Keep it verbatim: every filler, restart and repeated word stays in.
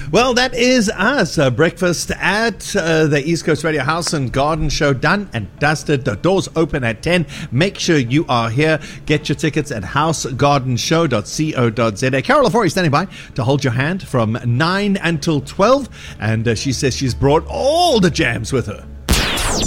Well, that is us. Uh, breakfast at uh, the East Coast Radio House and Garden Show, done and dusted. The doors open at ten. Make sure you are here. Get your tickets at house garden show dot co dot za. Carol Lafori standing by to hold your hand from nine until twelve. And uh, she says she's brought all the jams with her.